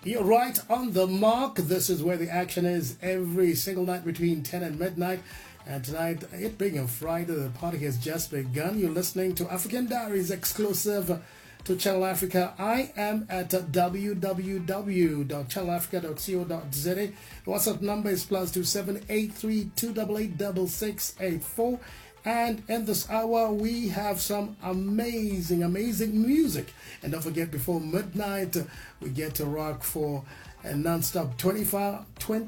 You're right on the mark. This is where the action is every single night between 10 and midnight. And tonight, it being a Friday, the party has just begun. You're listening to African Diaries exclusive to Channel Africa. I am at www.channelafrica.co.za. The WhatsApp number is +27832886684. And in this hour, we have some amazing music. And don't forget, before midnight, we get to rock for a non-stop 25